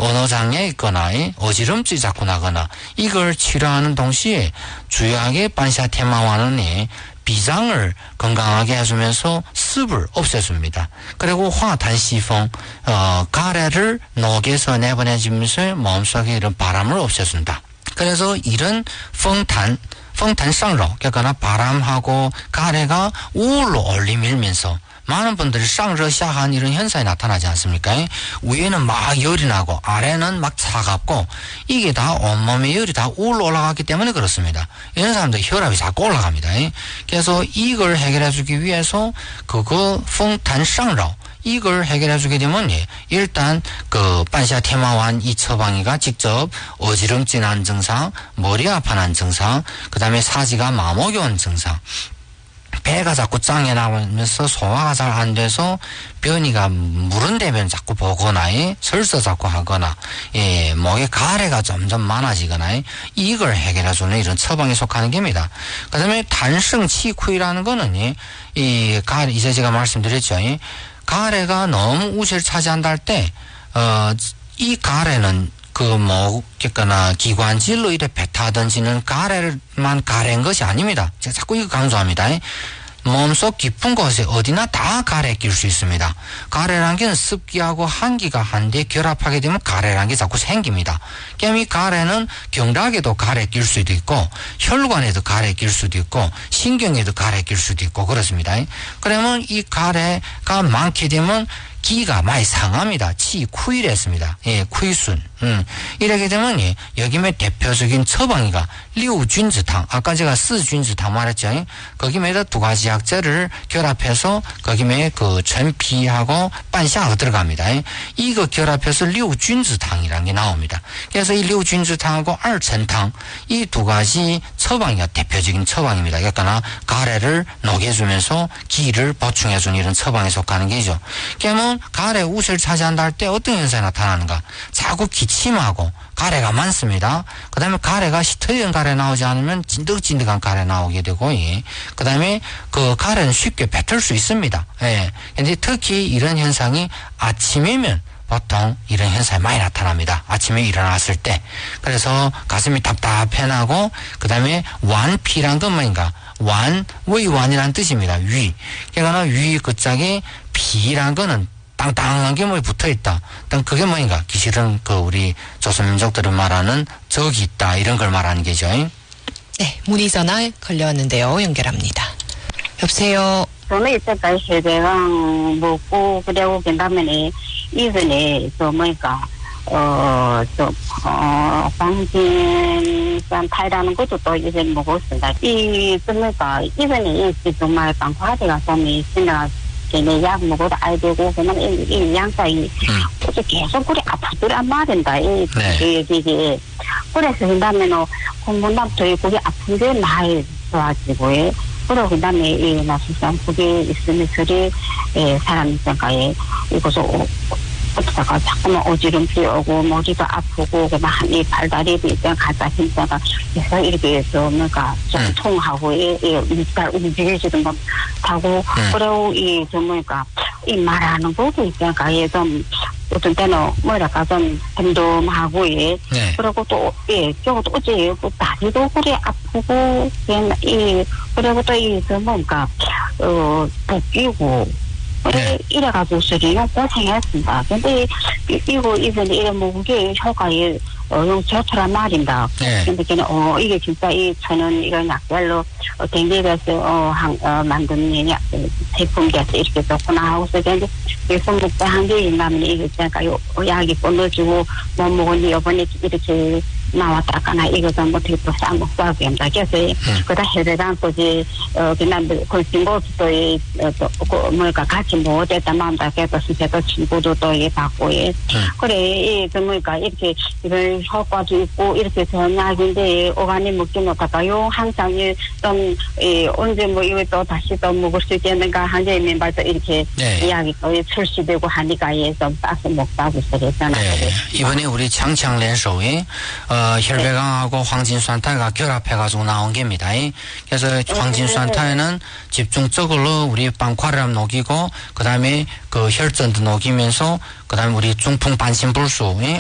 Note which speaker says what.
Speaker 1: 언어장애 있거나 어지럼증이 자꾸 나거나 이걸 치료하는 동시에 주요하게 반샤테마와는 비장을 건강하게 해주면서 습을 없애줍니다. 그리고 화탄시풍 가래를 녹여서 내보내주면서 마음속에 이런 바람을 없애준다. 그래서 이런 펑탄상로 그러니까 바람하고 가래가 우울로 올리밀면서 많은 분들이 쌍러샤한 이런 현상이 나타나지 않습니까? 위에는 막 열이 나고 아래는 막 차갑고 이게 다 온몸의 열이 다 우울로 올라갔기 때문에 그렇습니다. 이런 사람들 혈압이 자꾸 올라갑니다. 그래서 이걸 해결해주기 위해서 그거 펑탄상로 이걸 해결해주게 되면 일단 그 반샤테마완 이 처방이가 직접 어지럼증한 증상, 머리 아파난 증상, 그 다음에 사지가 마목이 온 증상, 배가 자꾸 짱해 나오면서 소화가 잘 안 돼서 변이가 무른 대변 자꾸 보거나 설사 자꾸 하거나 목에 가래가 점점 많아지거나 이걸 해결해주는 이런 처방에 속하는 겁니다. 그 다음에 단성치쿠이라는 거는 이 가래 이제 제가 말씀드렸죠. 가래가 너무 우세를 차지한다 할 때 이 가래는 그러니까 기관질로 이래 뱉어던지는 가래만 가래인 것이 아닙니다. 제가 자꾸 이거 강조합니다. 몸속 깊은 곳에 어디나 다 가래 낄 수 있습니다. 가래란 게 습기하고 한기가 한데 결합하게 되면 가래란 게 자꾸 생깁니다. 그럼 이 가래는 경락에도 가래 낄 수도 있고 혈관에도 가래 낄 수도 있고 신경에도 가래 낄 수도 있고 그렇습니다. 그러면 이 가래가 많게 되면 기가 많이 상합니다. 치쿠이를 했습니다. 쿠이순. 이렇게 되면 여기에 대표적인 처방이가 리우균즈탕. 아까 제가 스균즈탕 말했죠. 거기에다 두 가지 약재를 결합해서 거기에 그 전피하고 반샤가 들어갑니다. 이거 결합해서 리우균즈탕이라는 게 나옵니다. 그래서 이 리우균즈탕하고 알천탕 이 두 가지 처방이가 대표적인 처방입니다. 그러니까 가래를 녹여주면서 기를 보충해주는 이런 처방에 속하는 게죠. 그러면 가래 우세를 차지한다 할 때 어떤 현상이 나타나는가? 자꾸 기침하고 가래가 많습니다. 그 다음에 가래가 시터연 가래 나오지 않으면 진득진득한 가래 나오게 되고, 그 다음에 그 가래는 쉽게 뱉을 수 있습니다. 근데 특히 이런 현상이 아침이면 보통 이런 현상이 많이 나타납니다. 아침에 일어났을 때. 그래서 가슴이 답답해나고, 그 다음에 완피란 건 뭐인가? wei완이라는 뜻입니다. 위. 그러니까 위 끝짝에 피란 거는 땅땅한 게 뭐에 붙어 있다. 그게 뭐인가? 기실은 우리 조선민족들은 말하는 적이 있다. 이런 걸 말하는 게죠.
Speaker 2: 네, 문의전화 걸려왔는데요. 연결합니다. 여보세요.
Speaker 3: 저는 이때까지 혈배강 먹고 그리고 그다음에 이전에 황진산 타이라는 것도 또 이제 먹었습니다. 이전에 정말 강화대가 좀 있으나 걔네 약 먹어도 알 되고 그러면 이 양사이 계속 그래 아프더란 말인다. 이게 그래서 그다음에는 공부남도 그게 아픈 게 많이 좋아지고 그러고 그다음에 이 나수산 그게 있으면 저리 사람이 있으니까에 이것을 어쩌다가 자꾸만 어지럼증이 오고 머리도 아프고 이 발다리도 있잖아 가자 힘자가 그래서 이렇게 해서 뭔가 좀 통하고 잘 움직이지도 못하고 그리고 이 말하는 것도 있잖아 좀 어떤 때는 뭐랄까 좀 덤덤하고 그리고 또 저것도 어째 다리도 그래 아프고 그리고 또 뭔가 붓기고 이래가지고 저는 고생했습니다. 근데 이거 이번에 이래 먹은 게 효과에 용 좋더란 말입니다. 근데 걔는 이게 진짜 저는 이런 약별로 댕기에서 만든 제품이라서 이렇게 좋구나 하고서 이제 계속 먹다 한 게 있나면 이게 제가 약이 끊어지고 못 먹으니 이번에 이렇게 나왔다거나 이거 좀 어떻게 또 싸먹고 하고 합니다. 그래서 그다 해대당 또지 그냥 그 친구도 뭐랄까 같이 못했다 마음다 그래서 진짜도 친구도 또 받고 그래 뭐랄까 이렇게 이런 효과도 있고 이렇게 전약인데 오가니 먹기는 같아요. 항상 좀 언제 이거 또 다시 또 먹을 수 있겠는가 한제 멤버도 이렇게 이야기 또 출시되고 하니까 좀 따서 먹다고 그랬잖아요.
Speaker 1: 이번에 우리 장창連手에 혈배강하고 황진수한타가 결합해가지고 나온 겁니다. 그래서 황진수한타에는 집중적으로 우리 빵화를 녹이고 그 다음에 그 혈전도 녹이면서 그 다음에 우리 중풍 반신불수